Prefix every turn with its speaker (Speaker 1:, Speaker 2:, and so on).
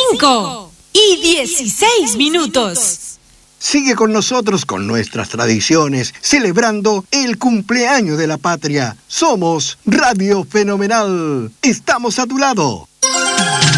Speaker 1: 5:16.
Speaker 2: Sigue con nosotros con nuestras tradiciones, celebrando el cumpleaños de la patria. Somos Radio Fenomenal. Estamos a tu lado.